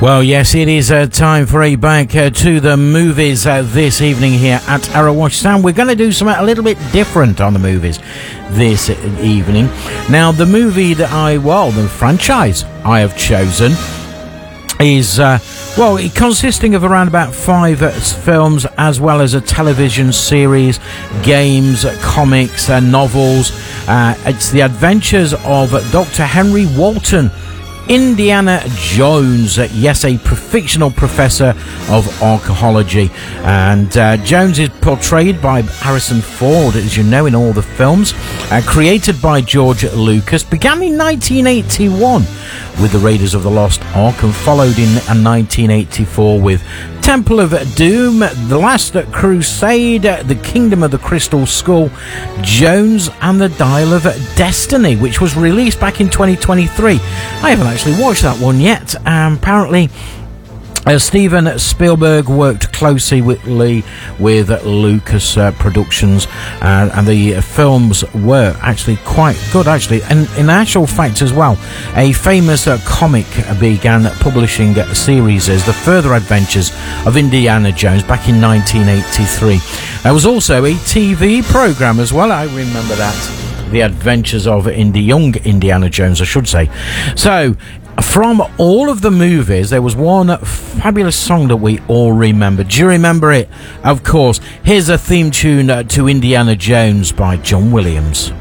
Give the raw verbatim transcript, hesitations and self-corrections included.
Well, yes, it is uh, time for a back uh, to the movies uh, this evening here at Arrow Watch Sound. We're going to do something a little bit different on the movies this evening. Now, the movie that I, well, the franchise I have chosen is, uh, well, it consisting of around about five uh, films, as well as a television series, games, uh, comics, uh, novels. Uh, it's the adventures of Doctor Henry Walton, Indiana Jones, uh, yes, a fictional professor of archaeology. And uh, Jones is portrayed by Harrison Ford, as you know, in all the films. Uh, created by George Lucas, began in nineteen eighty-one with the Raiders of the Lost Ark, and followed in nineteen eighty-four with Temple of Doom, The Last Crusade, The Kingdom of the Crystal Skull, Jones and the Dial of Destiny, which was released back in twenty twenty-three. I haven't actually watched that one yet. Um, apparently, Uh, Steven Spielberg worked closely with Lee, with Lucas uh, Productions, uh, and the uh, films were actually quite good, actually. And in actual fact as well, a famous uh, comic began publishing uh, series as The Further Adventures of Indiana Jones back in nineteen eighty-three. There was also a T V program as well, I remember that. The Adventures of Indi- Young Indiana Jones, I should say. So, from all of the movies, there was one fabulous song that we all remember. Do you remember it? Of course. Here's a theme tune to Indiana Jones by John Williams.